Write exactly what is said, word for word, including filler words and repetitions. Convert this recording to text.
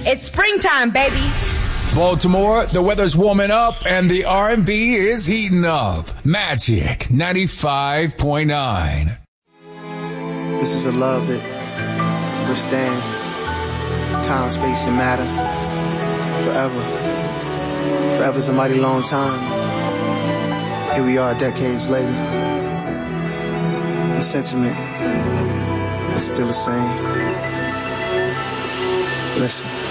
It's springtime, baby. Baltimore, the weather's warming up and the R and B is heating up. Magic ninety-five point nine. This is a love that withstands time, space, and matter forever. Forever's a mighty long time. Here we are decades later. The sentiment is still the same. Listen.